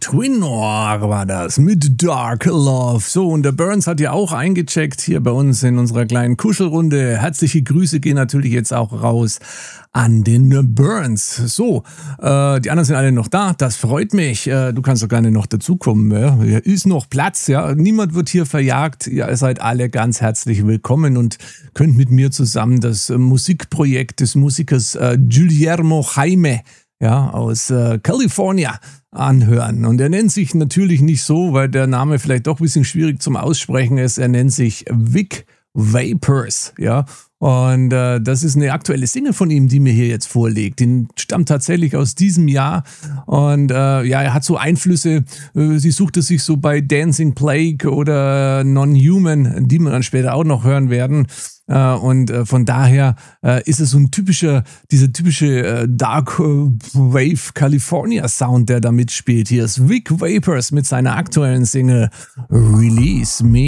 Twin Noir war das mit Dark Love. So, und der Burns hat ja auch eingecheckt hier bei uns in unserer kleinen Kuschelrunde. Herzliche Grüße gehen natürlich jetzt auch raus an den Burns. So, die anderen sind alle noch da. Das freut mich. Du kannst doch gerne noch dazukommen. Ja? Hier ist noch Platz. Ja? Niemand wird hier verjagt. Ihr seid alle ganz herzlich willkommen und könnt mit mir zusammen das Musikprojekt des Musikers Guillermo Jaime, ja, aus California anhören. Und er nennt sich natürlich nicht so, weil der Name vielleicht doch ein bisschen schwierig zum Aussprechen ist. Er nennt sich Vic Vapors, ja. Und das ist eine aktuelle Single von ihm, die mir hier jetzt vorliegt. Die stammt tatsächlich aus diesem Jahr. Und ja, er hat so Einflüsse, sie suchte sich so bei Dancing Plague oder Non-Human, die wir dann später auch noch hören werden. Und von daher ist es so ein dieser typische Dark Wave California Sound, der da mitspielt. Hier ist Vic Vapors mit seiner aktuellen Single Release Me.